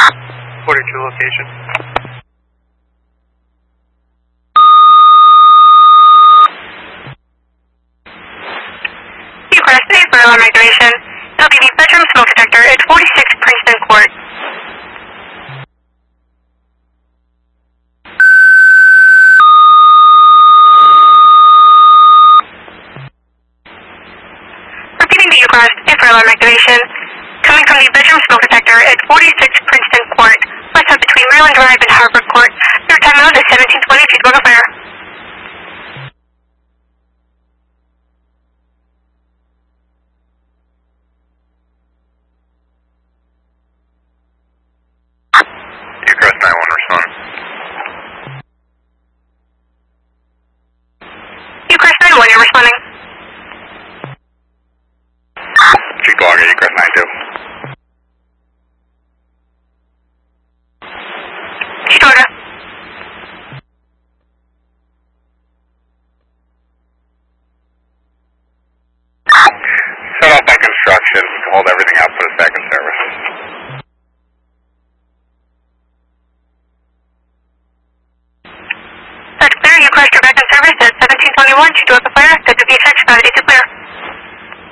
42 location. Request A for alarm activation. It'll be the bedroom smoke detector at 46 Princeton Court. Repeating the request A for alarm activation. Coming from the bedroom smoke detector at 46 Princeton Court, west up between Maryland Drive and Harvard Court. Your timeout is 1720 feet above the fire. Ucrest 91 respond. Ucrest 91, you're responding. Chicago, Ucrest 92. Chicago. Set off by construction. Hold everything out, put us back in service. That's clear. Ucrest, you're back in service at 1721. You do have the fire. That's the VFX 582.